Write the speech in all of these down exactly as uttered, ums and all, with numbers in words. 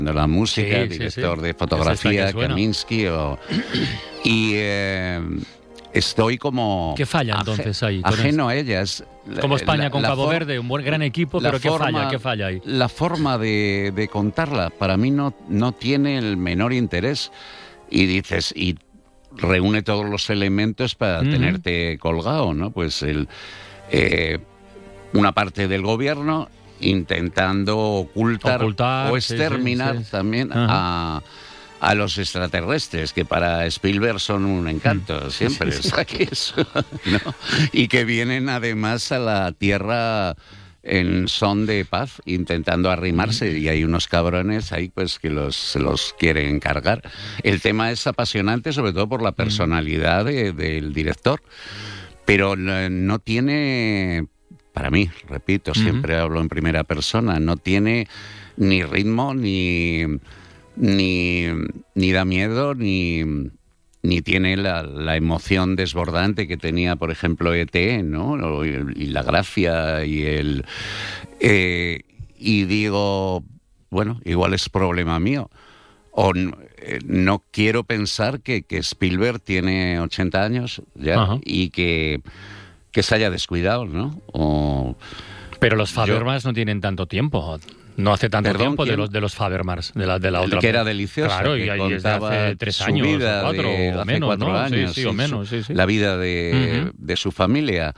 de la música, sí, director sí, sí. de fotografía, Es Kaminsky, o, y eh, estoy como... ¿Qué falla entonces ahí? Ajeno a ellas. Como España la, con la Cabo for, Verde, un buen gran equipo, pero ¿qué forma, falla? ¿Qué falla ahí? La forma de, de contarla para mí no, no tiene el menor interés. Y dices, y reúne todos los elementos para uh-huh. tenerte colgado, ¿no? Pues el, eh, una parte del gobierno intentando ocultar, ocultar o exterminar sí, sí, sí. también uh-huh. a... a los extraterrestres, que para Spielberg son un encanto, siempre, sí, sí. ¿sabes eso? ¿No? Y que vienen además a la Tierra en son de paz, intentando arrimarse, y hay unos cabrones ahí pues que los, se los quieren cargar. El tema es apasionante, sobre todo por la personalidad de, del director, pero no tiene, para mí, repito, siempre uh-huh. hablo en primera persona, no tiene ni ritmo, ni... Ni, ni da miedo, ni, ni tiene la, la emoción desbordante que tenía, por ejemplo, E T, ¿no? Y, y la gracia y el... Eh, y digo, bueno, igual es problema mío. O no, eh, no quiero pensar que, que Spielberg tiene ochenta años ya uh-huh. y que, que se haya descuidado, ¿no? O, Pero los Fabelmans no tienen tanto tiempo. No hace tanto Perdón, tiempo de los, de los Fabelmans, de la, de la otra. Que era delicioso. Claro, y ahí es de hace tres años, vida o cuatro, de, o menos, cuatro ¿no? años, sí, sí, o menos, sí, sí. La vida de, uh-huh. de su familia.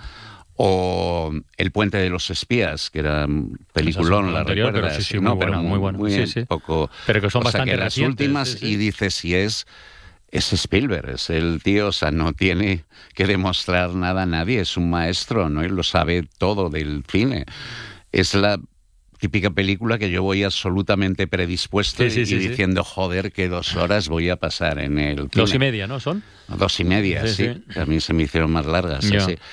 O El puente de los espías, que era peliculón, la anterior, recuerdas. Pero sí, sí, no, muy pero buena, muy buena. Muy sí, sí. Poco, pero que son o bastante sea, que las recientes, últimas, sí, sí. y dices, si es... Es Spielberg, es el tío, o sea, no tiene que demostrar nada a nadie, es un maestro, ¿no? Él lo sabe todo del cine. Es la... típica película que yo voy absolutamente predispuesto sí, sí, y sí, diciendo, sí. joder, que dos horas voy a pasar en el cine. Dos y media, ¿no? ¿Son? Dos y media, sí. sí. sí. A mí se me hicieron más largas. Sí. Sí.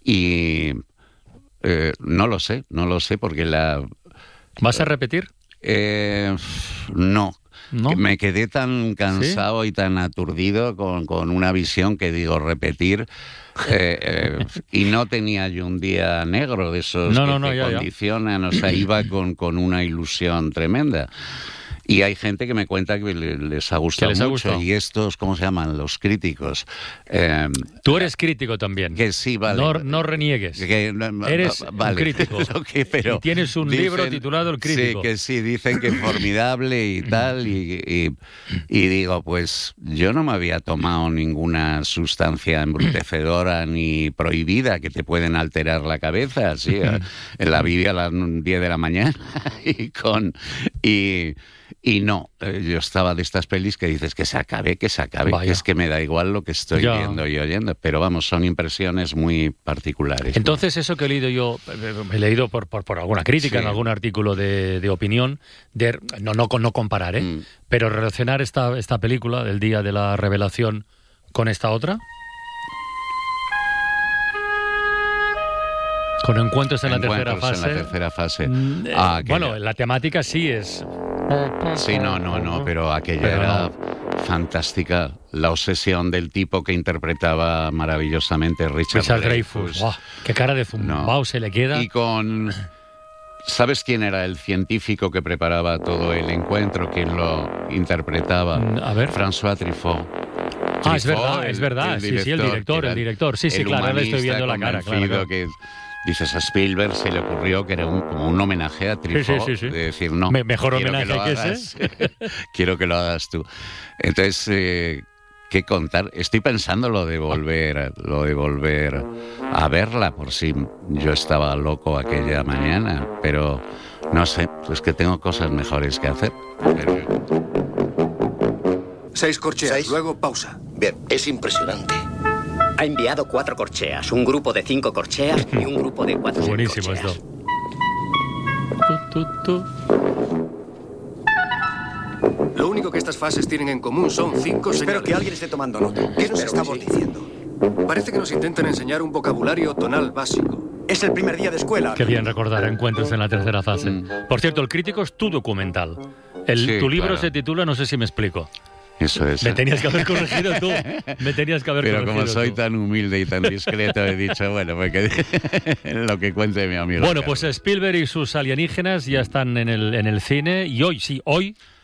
Y eh, no lo sé, no lo sé, porque la... ¿Vas a repetir? Eh, no. ¿No? Que me quedé tan cansado ¿Sí? y tan aturdido con, con una visión que digo, repetir... Eh, eh, y no tenía yo un día negro de esos no, que no, no, te ya, condicionan, ya. O sea, iba con, con una ilusión tremenda. Y hay gente que me cuenta que les ha gustado les ha mucho. gustado? Y estos, ¿cómo se llaman? Los críticos. Eh, Tú eres crítico también. Que sí, vale. No, no reniegues. Que, no, eres vale. un crítico. Okay, pero y tienes un dicen, libro titulado El crítico. Sí, que sí, dicen que es formidable y tal. Y, y, y digo, pues yo no me había tomado ninguna sustancia embrutecedora ni prohibida que te pueden alterar la cabeza. Sí, en la Biblia a las diez de la mañana. y con... Y, Y no, yo estaba de estas pelis que dices que se acabe, que se acabe, que es que me da igual lo que estoy ya. viendo y oyendo, pero vamos, son impresiones muy particulares. Entonces, eso que he leído yo, he leído por, por, por alguna crítica, sí. en algún artículo de, de opinión, de, no, no, no comparar, ¿eh? Mm. pero relacionar esta, esta película del Día de la Revelación con esta otra. Con encuentros en la tercera fase. en la tercera fase. Eh, ah, bueno, la temática sí es... Sí, no, no, no, pero aquella pero era no. fantástica. La obsesión del tipo que interpretaba maravillosamente Richard, Richard Dreyfuss. Dreyfuss. Wow, qué cara de zumbao no. se le queda. Y con... ¿Sabes quién era el científico que preparaba todo el encuentro? ¿Quién lo interpretaba? A ver. François Truffaut. Ah, Truffaut, es verdad, el, es verdad. El sí, director, sí, el director, el director. Sí, sí, claro, le estoy viendo la cara. Claro, claro. Que, dices, a Spielberg se le ocurrió que era un, como un homenaje a Truffaut, sí, sí, sí, sí. de decir, no, Me, mejor homenaje que, que ese. Quiero que lo hagas tú. Entonces, eh, ¿qué contar? Estoy pensando lo de volver, lo de volver a verla, por si yo estaba loco aquella mañana, pero no sé, es que tengo cosas mejores que hacer. Pero... Seis corcheas, Seis. Luego pausa. Bien, es impresionante. Ha enviado cuatro corcheas, un grupo de cinco corcheas y un grupo de cuatro Buenísimo corcheas. esto. Tu, tu, tu. Lo único que estas fases tienen en común son cinco Espero señales. que alguien esté tomando nota. ¿Qué nos Espero estamos que sí. diciendo? Parece que nos intentan enseñar un vocabulario tonal básico. Es el primer día de escuela. Qué bien recordar encuentros en la tercera fase. Mm. Por cierto, El crítico es tu documental. El, Sí, tu libro claro. se titula, no sé si me explico. Eso es. Me tenías que haber corregido tú. Me tenías que haber Pero corregido como soy tú. tan humilde y tan discreto, he dicho, bueno, pues que lo que cuente mi amigo. Bueno, Carlos. pues Spielberg y sus alienígenas ya están en el, en el cine y hoy, sí, hoy